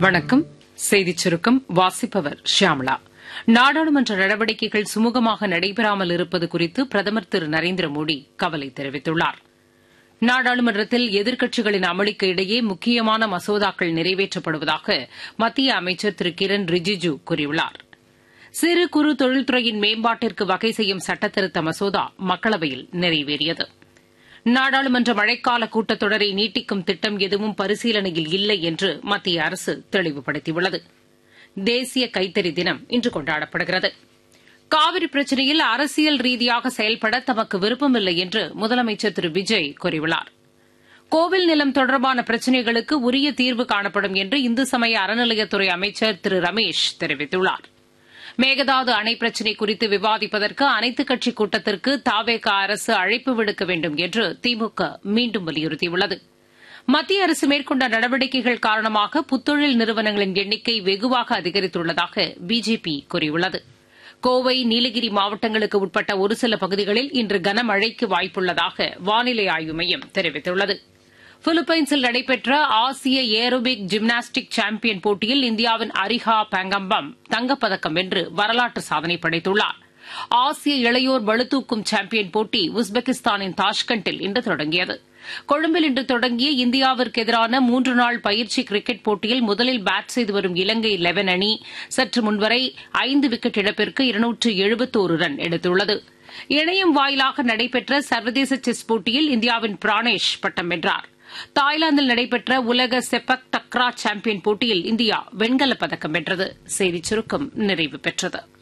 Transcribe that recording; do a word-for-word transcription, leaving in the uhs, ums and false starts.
வணக்கம். செய்திச் சுருக்கம் வாசிப்பவர் ஷியாமளா. நாடாளுமன்ற நடவடிக்கைகள் சுமூகமாக நடைபெறாமல் இருப்பது குறித்து பிரதமர் திரு நரேந்திர மோடி கவலை தெரிவித்துள்ளார். நாடாளுமன்றத்தில் எதிர்க்கட்சிகளின் அமளிக்கு இடையே முக்கியமான மசோதாக்கள் நிறைவேற்றப்படுவதாக மத்திய அமைச்சர் திரு கிரண் ரிஜிஜு கூறியுள்ளார். சிறு குறு தொழில்துறையின் மேம்பாட்டிற்கு வகை செய்யும் சட்டத்திருத்த மசோதா மக்களவையில் நிறைவேறியது. நாடாளுமன்ற மழைக்கால கூட்டத்தொடரை நீட்டிக்கும் திட்டம் எதுவும் பரிசீலனையில் இல்லை என்று மத்திய அரசு தெளிவுபடுத்தியுள்ளது. தேசிய கைத்தறி தினம் இன்று கொண்டாடப்படுகிறது. காவிரி பிரச்சினையில் அரசியல் ரீதியாக செயல்பட தமக்கு விருப்பமில்லை என்று முதலமைச்சர் திரு விஜய் கூறியுள்ளார். கோவில் நிலம் தொடர்பான பிரச்சினைகளுக்கு உரிய தீர்வு காணப்படும் என்று இந்து சமய அறநிலையத்துறை அமைச்சர் திரு ரமேஷ் தெரிவித்துள்ளார். மேகதாது அணை பிரச்சினை குறித்து விவாதிப்பதற்கு அனைத்துக் கட்சி கூட்டத்திற்கு தவேக அரசு அழைப்பு விடுக்க வேண்டும் என்று திமுக மீண்டும் வலியுறுத்தியுள்ளது. மத்திய அரசு மேற்கொண்ட நடவடிக்கைகள் காரணமாக புத்தொழில் நிறுவனங்களின் எண்ணிக்கை வெகுவாக அதிகரித்துள்ளதாக பிஜேபி கூறியுள்ளது. கோவை, நீலகிரி மாவட்டங்களுக்கு உட்பட்ட ஒரு சில பகுதிகளில் இன்று கனமழைக்கு வாய்ப்புள்ளதாக வானிலை ஆய்வு மையம் தெரிவித்துள்ளது. பிலிப்பைன்ஸில் நடைபெற்ற ஆசிய ஏரோபிக் ஜிம்னாஸ்டிக் சாம்பியன் போட்டியில் இந்தியாவின் அரிஹா பாங்கம்பம் தங்கப்பதக்கம் வென்று வரலாற்று சாதனை படைத்துள்ளார். ஆசிய இளையோர் பளுதூக்கும் சாம்பியன் போட்டி உஸ்பெகிஸ்தானின் தாஷ்கண்டில் இன்று தொடங்கியது. கொழும்பில் இன்று தொடங்கிய இந்தியாவிற்கு எதிரான மூன்று நாள் பயிற்சி கிரிக்கெட் போட்டியில் முதலில் பேட் செய்து வரும் இலங்கை லெவன் அணி சற்று முன்வரை ஐந்து விக்கெட் இழப்பிற்கு இருநூற்று எழுபத்தோரு ரன் எடுத்துள்ளது. இணையம் வாயிலாக நடைபெற்ற சர்வதேச செஸ் போட்டியில் இந்தியாவின் பிரானேஷ் பட்டம் வென்றார். தாய்லாந்தில் நடைபெற்ற உலக செப்பக் தக்ரா சாம்பியன் போட்டியில் இந்தியா வெண்கலப் பதக்கம் வென்றது. செய்திச் சுருக்கம் நிறைவு பெற்றது.